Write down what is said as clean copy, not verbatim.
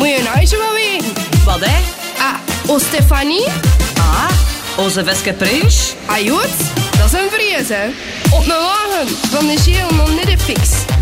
Moet je nou eens wel weten? Wat, hè? O Stefanie? Onze Veske Prijs? Jood, dat is een vrees, hè. Op een wagen van de Geel nog niet de fix.